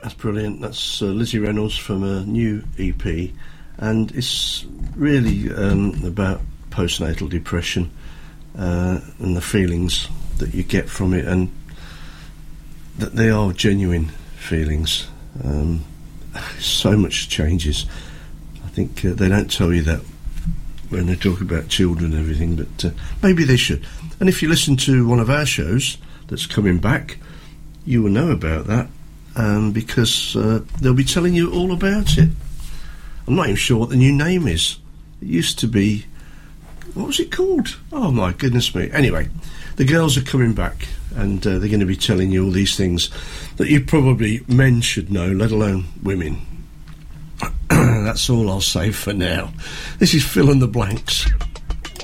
That's brilliant. That's Lizzie Reynolds from a new EP, and it's really about postnatal depression and the feelings that you get from it, and that they are genuine feelings. So much changes. I think they don't tell you that when they talk about children and everything, but maybe they should. And if you listen to one of our shows that's coming back, you will know about that, because they'll be telling you all about it. I'm not even sure what the new name is. It used to be... What was it called? Oh, my goodness me. Anyway, the girls are coming back, and they're going to be telling you all these things that you probably men should know, let alone women. That's all I'll say for now. This is Fill in the Blanks.